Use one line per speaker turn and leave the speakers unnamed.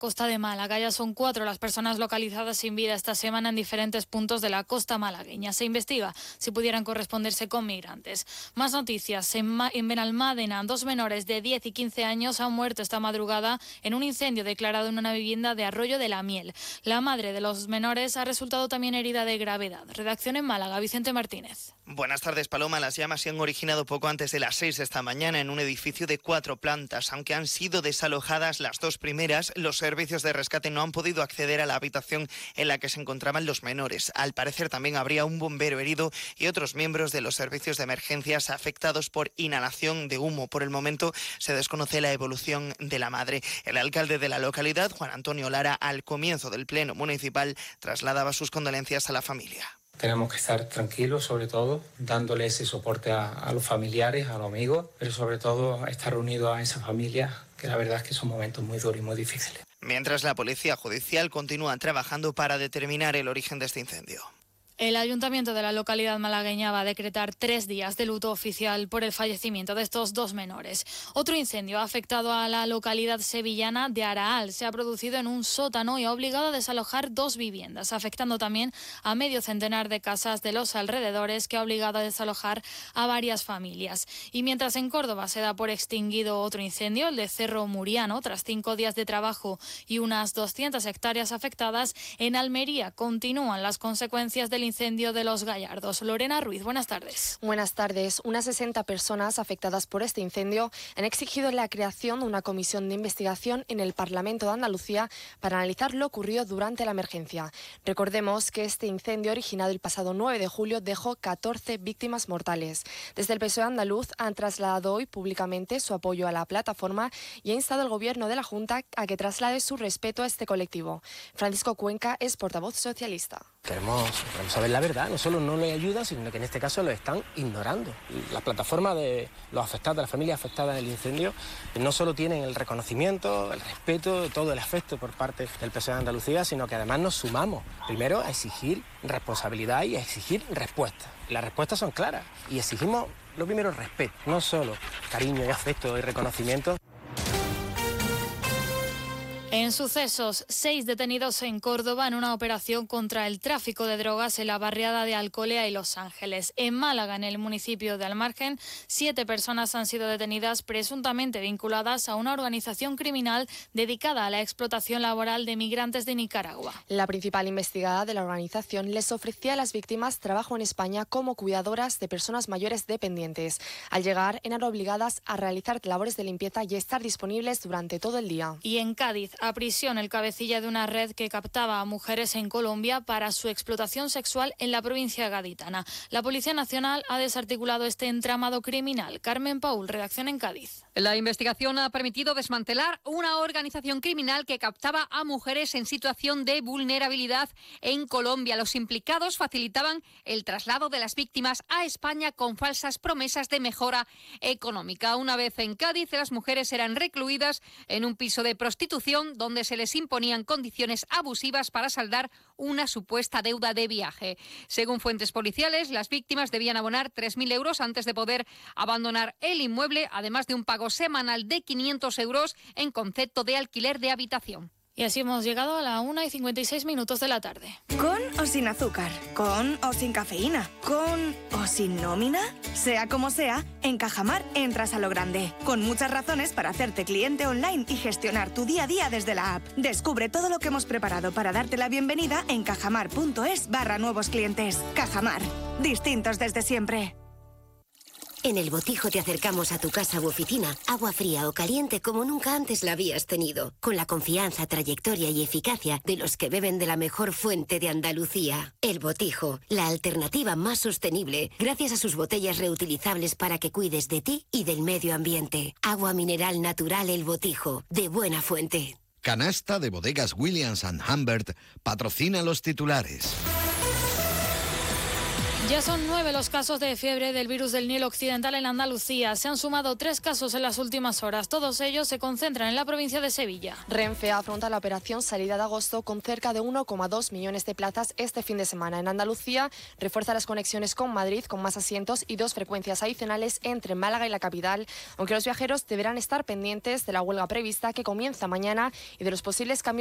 costa de Málaga. Ya son 4 las personas localizadas sin vida esta semana en diferentes puntos de la costa malagueña. Se investiga si pudieran corresponderse con migrantes. Más noticias. En Benalmádena, 2 menores de 10 y 15 años han muerto esta madrugada en un incendio declarado en una vivienda de Arroyo de la Miel. La madre de los menores ha resultado también herida de gravedad. Redacción en Málaga, Vicente Martínez.
Buenas tardes, Paloma. Las llamas se han originado poco antes de las 6 de esta mañana en un edificio de 4 plantas. Aunque han sido desalojadas las 2 primeras, los servicios de rescate no han podido acceder a la habitación en la que se encontraban los menores. Al parecer también habría un bombero herido y otros miembros de los servicios de emergencias afectados por inhalación de humo. Por el momento se desconoce la evolución de la madre. El alcalde de la localidad, Juan Antonio Lara, al comienzo del pleno municipal trasladaba sus condolencias a la familia.
Tenemos que estar tranquilos, sobre todo, dándole ese soporte a los familiares, a los amigos, pero sobre todo estar unidos a esa familia, que la verdad es que son momentos muy duros y muy difíciles.
Mientras la Policía Judicial continúa trabajando para determinar el origen de este incendio.
El ayuntamiento de la localidad malagueña va a decretar 3 días de luto oficial por el fallecimiento de estos 2 menores. Otro incendio ha afectado a la localidad sevillana de Araal. Se ha producido en un sótano y ha obligado a desalojar 2 viviendas, afectando también a medio centenar de casas de los alrededores, que ha obligado a desalojar a varias familias. Y mientras en Córdoba se da por extinguido otro incendio, el de Cerro Muriano, tras 5 días de trabajo y unas 200 hectáreas afectadas, en Almería continúan las consecuencias del incendio de Los Gallardos. Lorena Ruiz, buenas tardes.
Buenas tardes. Unas 60 personas afectadas por este incendio han exigido la creación de una comisión de investigación en el Parlamento de Andalucía para analizar lo ocurrido durante la emergencia. Recordemos que este incendio, originado el pasado 9 de julio, dejó 14 víctimas mortales. Desde el PSOE andaluz han trasladado hoy públicamente su apoyo a la plataforma y ha instado al Gobierno de la Junta a que traslade su respeto a este colectivo. Francisco Cuenca es portavoz socialista.
Queremos saber la verdad, no solo no le ayudan, sino que en este caso lo están ignorando. La plataforma de los afectados, de las familias afectadas del incendio, no solo tienen el reconocimiento, el respeto, todo el afecto por parte del PSOE de Andalucía, sino que además nos sumamos primero a exigir responsabilidad y a exigir respuestas. Las respuestas son claras y exigimos lo primero respeto, no solo cariño y afecto y reconocimiento.
En sucesos, 6 detenidos en Córdoba en una operación contra el tráfico de drogas en la barriada de Alcolea y Los Ángeles. En Málaga, en el municipio de Almargen, 7 personas han sido detenidas presuntamente vinculadas a una organización criminal dedicada a la explotación laboral de migrantes de Nicaragua.
La principal investigada de la organización les ofrecía a las víctimas trabajo en España como cuidadoras de personas mayores dependientes. Al llegar, eran obligadas a realizar labores de limpieza y estar disponibles durante todo el día.
Y en Cádiz, a prisión el cabecilla de una red que captaba a mujeres en Colombia para su explotación sexual en la provincia gaditana. La Policía Nacional ha desarticulado este entramado criminal. Carmen Paul, redacción en Cádiz.
La investigación ha permitido desmantelar una organización criminal que captaba a mujeres en situación de vulnerabilidad en Colombia. Los implicados facilitaban el traslado de las víctimas a España con falsas promesas de mejora económica. Una vez en Cádiz, las mujeres eran recluidas en un piso de prostitución donde se les imponían condiciones abusivas para saldar una supuesta deuda de viaje. Según fuentes policiales, las víctimas debían abonar 3.000 euros antes de poder abandonar el inmueble, además de un pago semanal de 500 euros en concepto de alquiler de habitación.
Y así hemos llegado a la 1:56 de la tarde.
¿Con o sin azúcar? ¿Con o sin cafeína? ¿Con o sin nómina? Sea como sea, en Cajamar entras a lo grande. Con muchas razones para hacerte cliente online y gestionar tu día a día desde la app. Descubre todo lo que hemos preparado para darte la bienvenida en cajamar.es/nuevos clientes. Cajamar. Distintos desde siempre.
En El Botijo te acercamos a tu casa u oficina agua fría o caliente como nunca antes la habías tenido, con la confianza, trayectoria y eficacia de los que beben de la mejor fuente de Andalucía. El Botijo, la alternativa más sostenible, gracias a sus botellas reutilizables para que cuides de ti y del medio ambiente. Agua mineral natural El Botijo, de buena fuente.
Canasta de Bodegas Williams & Humbert patrocina los titulares.
Ya son 9 los casos de fiebre del virus del Nilo Occidental en Andalucía. Se han sumado 3 casos en las últimas horas. Todos ellos se concentran en la provincia de Sevilla.
Renfe afronta la operación salida de agosto con cerca de 1,2 millones de plazas este fin de semana. En Andalucía refuerza las conexiones con Madrid con más asientos y 2 frecuencias adicionales entre Málaga y la capital, aunque los viajeros deberán estar pendientes de la huelga prevista que comienza mañana y de los posibles cambios